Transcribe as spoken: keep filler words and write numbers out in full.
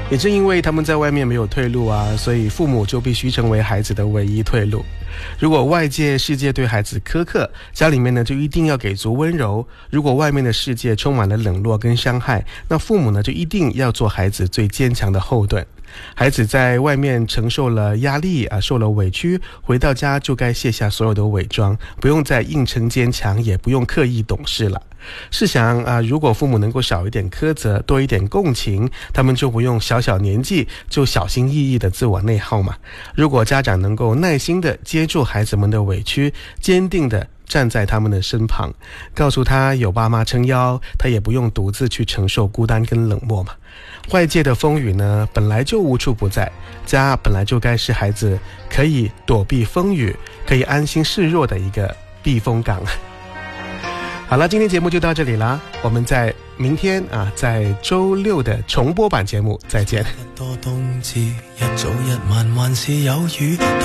也正因为他们在外面没有退路啊，所以父母就必须成为孩子的唯一退路。如果外界世界对孩子苛刻，家里面呢就一定要给足温柔；如果外面的世界充满了冷落跟伤害，那父母呢就一定要做孩子最坚强的后盾。孩子在外面承受了压力啊，受了委屈，回到家就该卸下所有的伪装，不用再硬撑坚强，也不用刻意懂事了。试想啊，如果父母能够少一点苛责，多一点共情，他们就不用小小年纪就小心翼翼的自我内耗嘛。如果家长能够耐心的接住孩子们的委屈，坚定的站在他们的身旁，告诉他有爸妈撑腰，他也不用独自去承受孤单跟冷漠嘛。外界的风雨呢，本来就无处不在，家本来就该是孩子可以躲避风雨，可以安心示弱的一个避风港。好了，今天节目就到这里啦，我们在明天啊，在周六的重播版节目再见。 多冬至，一早一晚還是有雨。